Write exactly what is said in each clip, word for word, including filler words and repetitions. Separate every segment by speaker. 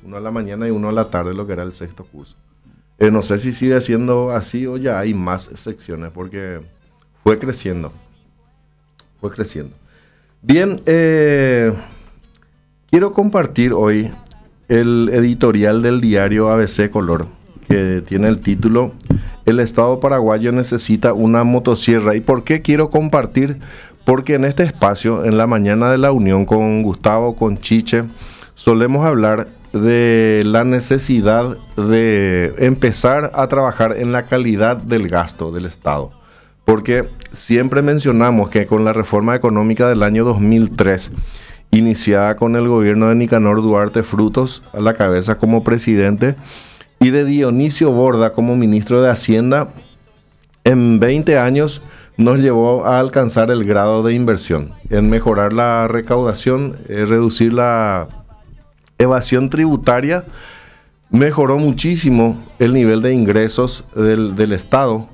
Speaker 1: uno a la mañana y uno a la tarde, lo que era el sexto curso. Eh, no sé si sigue siendo así o ya hay más secciones, porque fue creciendo, fue creciendo. Bien, eh, quiero compartir hoy el editorial del diario A B C Color, que tiene el título "El Estado paraguayo necesita una motosierra". ¿Y por qué quiero compartir? Porque en este espacio, en la mañana de la Unión con Gustavo, con Chiche, solemos hablar de la necesidad de empezar a trabajar en la calidad del gasto del Estado. Porque siempre mencionamos que con la reforma económica del año dos mil tres, iniciada con el gobierno de Nicanor Duarte Frutos a la cabeza como presidente y de Dionisio Borda como ministro de Hacienda, en veinte años nos llevó a alcanzar el grado de inversión, en mejorar la recaudación, eh, reducir la evasión tributaria, mejoró muchísimo el nivel de ingresos del, del Estado,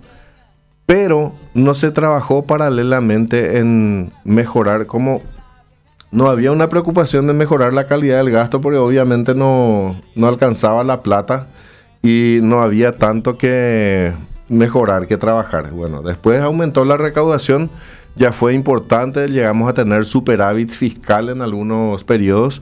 Speaker 1: pero no se trabajó paralelamente en mejorar, como no había una preocupación de mejorar la calidad del gasto, porque obviamente no, no alcanzaba la plata y no había tanto que mejorar, que trabajar. Bueno, después aumentó la recaudación, ya fue importante, llegamos a tener superávit fiscal en algunos periodos.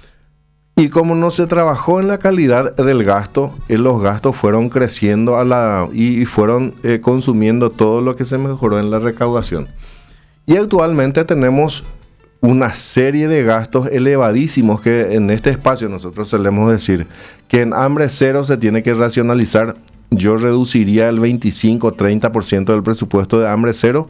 Speaker 1: Y como no se trabajó en la calidad del gasto, eh, los gastos fueron creciendo a la, y, y fueron eh, consumiendo todo lo que se mejoró en la recaudación. Y actualmente tenemos una serie de gastos elevadísimos que en este espacio nosotros solemos decir que en hambre cero se tiene que racionalizar. Yo reduciría el veinticinco a treinta por ciento del presupuesto de hambre cero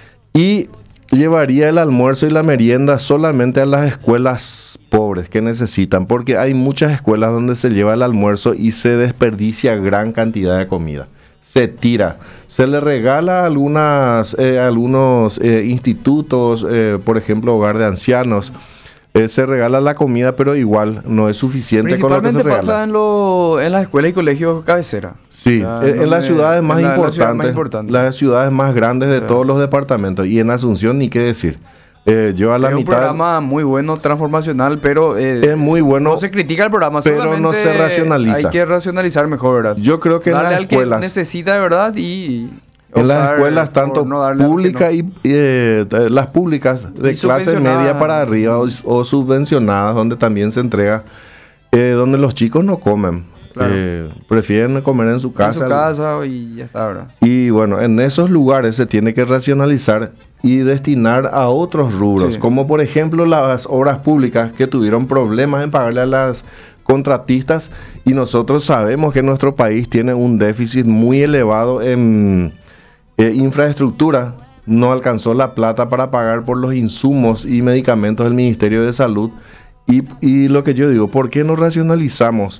Speaker 1: y llevaría el almuerzo y la merienda solamente a las escuelas pobres que necesitan, porque hay muchas escuelas donde se lleva el almuerzo y se desperdicia gran cantidad de comida. Se tira, se le regala a algunas, eh, algunos eh, institutos, eh, por ejemplo, hogar de ancianos, eh, se regala la comida, pero igual no es suficiente con lo que se regala.
Speaker 2: Principalmente pasa en, lo, en las escuelas y colegios cabecera.
Speaker 1: Sí, o sea, en, en las ciudades más, la, importantes, la ciudad más importantes, las ciudades más grandes de claro. todos los departamentos, y en Asunción ni qué decir. Eh, yo a la
Speaker 2: es
Speaker 1: mitad,
Speaker 2: un programa muy bueno, transformacional, pero eh,
Speaker 1: es muy bueno,
Speaker 2: no se critica el programa,
Speaker 1: pero no se racionaliza.
Speaker 2: Hay que racionalizar mejor, ¿verdad?
Speaker 1: Yo creo que
Speaker 2: darle
Speaker 1: en las
Speaker 2: al
Speaker 1: escuelas
Speaker 2: que necesita de verdad y
Speaker 1: en las escuelas tanto no públicas no. y eh, las públicas de y clase media para arriba o, o subvencionadas, donde también se entrega, eh, donde los chicos no comen. Claro. Eh, prefieren comer en su casa.
Speaker 2: En su casa y ya está, ¿verdad?
Speaker 1: Y bueno, en esos lugares se tiene que racionalizar y destinar a otros rubros, sí. como por ejemplo las obras públicas que tuvieron problemas en pagarle a las contratistas, y nosotros sabemos que nuestro país tiene un déficit muy elevado en eh, infraestructura. No alcanzó la plata para pagar por los insumos y medicamentos del Ministerio de Salud. Y, y lo que yo digo, ¿por qué no racionalizamos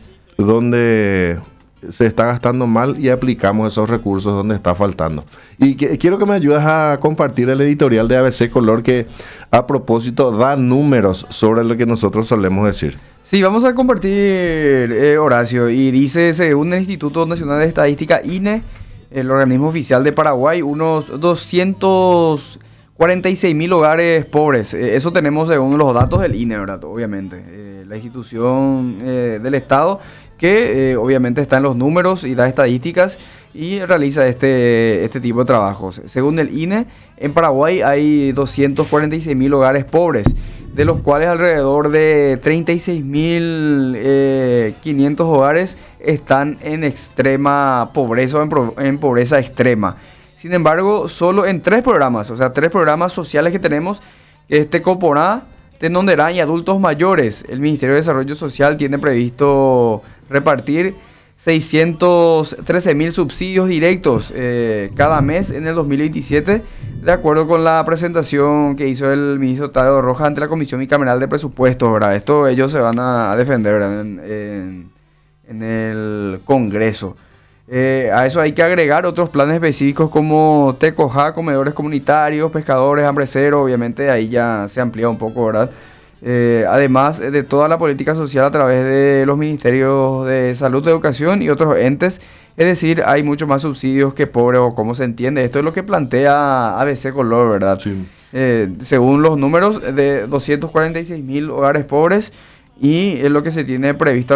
Speaker 1: donde se está gastando mal y aplicamos esos recursos donde está faltando? Y que, quiero que me ayudes a compartir el editorial de A B C Color, que a propósito da números sobre lo que nosotros solemos decir.
Speaker 2: Sí, vamos a compartir, eh, Horacio, y dice, según el Instituto Nacional de Estadística, I N E, el organismo oficial de Paraguay, unos doscientos cuarenta y seis mil hogares pobres. Eh, eso tenemos según los datos del I N E, ¿verdad? Obviamente, eh, la institución eh, del Estado que eh, obviamente está en los números y da estadísticas y realiza este, este tipo de trabajos. Según el I N E, en Paraguay hay doscientos cuarenta y seis mil hogares pobres, de los cuales alrededor de treinta y seis mil quinientos hogares están en extrema pobreza o en, pro, en pobreza extrema. Sin embargo, solo en tres programas, o sea, tres programas sociales que tenemos, que es Tecoporá, Tenonderá y Adultos Mayores, el Ministerio de Desarrollo Social tiene previsto repartir seiscientos trece mil subsidios directos eh, cada mes en el dos mil veintisiete, de acuerdo con la presentación que hizo el ministro Tadeo Rojas ante la Comisión Bicameral de Presupuestos, ¿verdad? Esto ellos se van a defender, ¿verdad? En, en, en el Congreso. Eh, a eso hay que agregar otros planes específicos como Tecojá, comedores comunitarios, pescadores, hambre cero, obviamente ahí ya se amplía un poco, ¿verdad? Eh, además de toda la política social a través de los ministerios de salud, de educación y otros entes, es decir, hay mucho más subsidios que pobres, o cómo se entiende. Esto es lo que plantea A B C Color, ¿verdad? Sí. Eh, según los números de doscientos cuarenta y seis mil hogares pobres, y es lo que se tiene previsto